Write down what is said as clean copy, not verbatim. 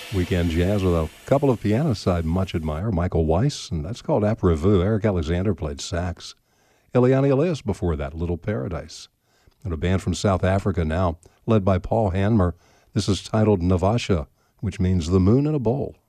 Weekend jazz with a couple of pianists I much admire, Michael Weiss, and that's called Après Vous. Eric Alexander played sax. Eliane Elias before that, Little Paradise. And a band from South Africa now, led by Paul Hanmer. This is titled Navasha, which means the moon in a bowl.